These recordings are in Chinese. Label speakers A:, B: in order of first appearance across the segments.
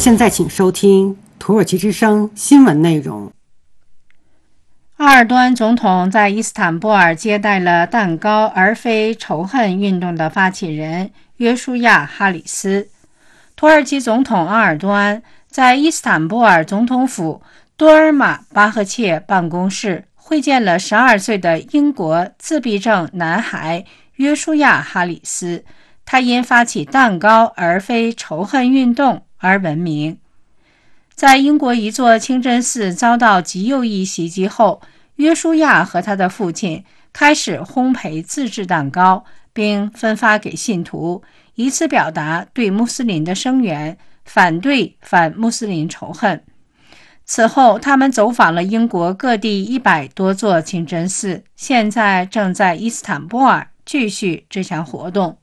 A: 现在请收听土耳其之声新闻内容。
B: 埃尔多安总统在伊斯坦布尔接待了蛋糕而非仇恨运动的发起人约书亚·哈里斯。土耳其总统埃尔多安在伊斯坦布尔总统府多尔马巴赫切办公室会见了12岁的英国自闭症男孩约书亚·哈里斯，他因发起蛋糕而非仇恨运动而闻名。在英国一座清真寺遭到极右翼袭击后，约书亚和他的父亲开始烘焙自制蛋糕，并分发给信徒，以此表达对穆斯林的声援，反对反穆斯林仇恨。此后，他们走访了英国各地100多座清真寺，现在正在伊斯坦布尔继续这项活动。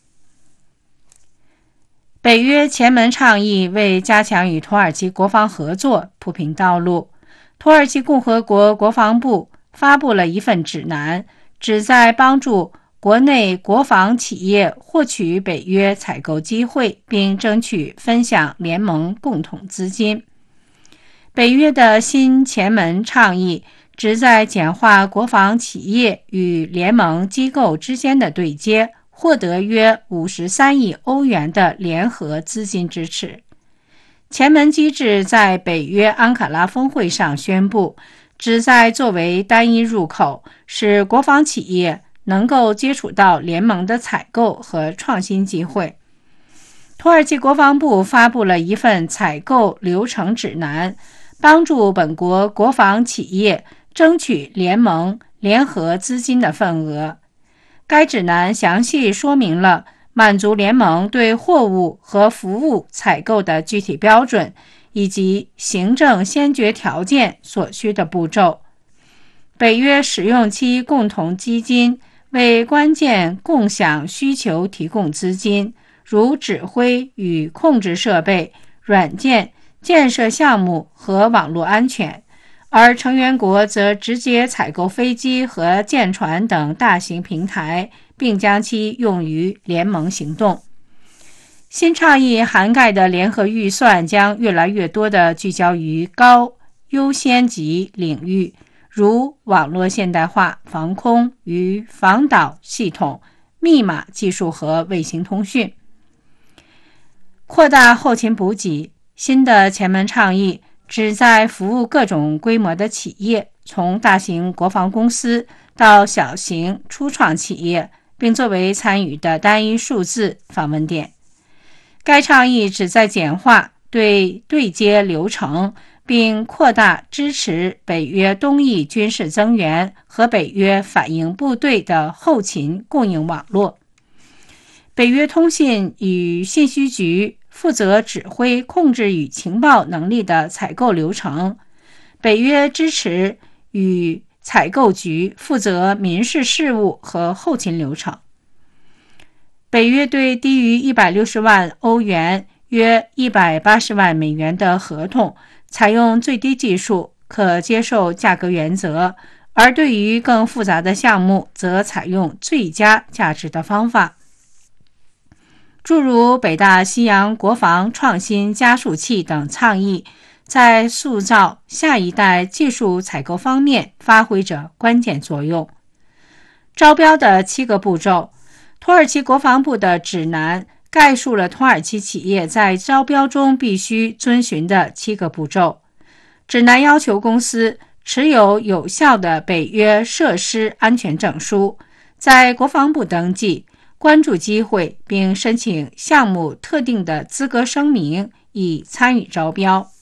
B: 北约前门倡议为加强与土耳其国防合作铺平道路。土耳其共和国国防部发布了一份指南，旨在帮助国内国防企业获取北约采购机会，并争取分享联盟共同资金。北约的新前门倡议旨在简化国防企业与联盟机构之间的对接，获得约53亿欧元的联合资金支持。前门机制在北约安卡拉峰会上宣布，旨在作为单一入口，使国防企业能够接触到联盟的采购和创新机会。土耳其国防部发布了一份采购流程指南，帮助本国国防企业争取联盟联合资金的份额。该指南详细说明了满足联盟对货物和服务采购的具体标准，以及行政先决条件所需的步骤。北约使用其共同基金为关键共享需求提供资金，如指挥与控制设备、软件、建设项目和网络安全，而成员国则直接采购飞机和舰船等大型平台，并将其用于联盟行动。新倡议涵盖的联合预算将越来越多地聚焦于高优先级领域，如网络现代化、防空与防导系统、密码技术和卫星通讯。扩大后勤补给，新的前门倡议旨在服务各种规模的企业，从大型国防公司到小型初创企业，并作为参与的单一数字访问点。该倡议旨在简化对接流程，并扩大支持北约东翼军事增援和北约反应部队的后勤供应网络。北约通信与信息局负责指挥控制与情报能力的采购流程，北约支持与采购局负责民事事务和后勤流程。北约对低于160万欧元约180万美元的合同采用最低技术可接受价格原则，而对于更复杂的项目则采用最佳价值的方法。诸如北大西洋国防创新加速器等倡议在塑造下一代技术采购方面发挥着关键作用。招标的7个步骤，土耳其国防部的指南概述了土耳其企业在招标中必须遵循的7个步骤。指南要求公司持有有效的北约设施安全证书，在国防部登记，关注机会，并申请项目特定的资格声明以参与招标。